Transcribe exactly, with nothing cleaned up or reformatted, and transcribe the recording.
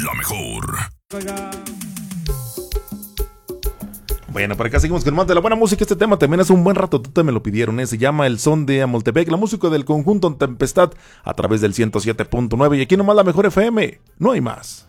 la mejor. Bueno, por acá seguimos con más de la buena música. Este tema también hace un buen rato tú te me lo pidieron, ¿eh? Se llama El Son de Amoltepec, la música del conjunto Tempestad a través del ciento siete punto nueve y aquí nomás la mejor F M, no hay más.